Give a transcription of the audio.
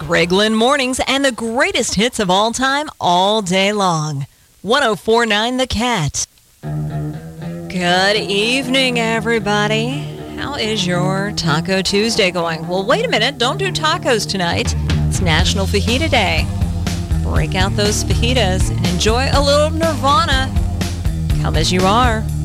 Greg Lynn Mornings and the greatest hits of all time all day long. 104.9 The Cat. Good evening, everybody. How is your Taco Tuesday going? Well, wait a minute. Don't do tacos tonight. It's National Fajita Day. Break out those fajitas and enjoy a little Nirvana. Come as you are.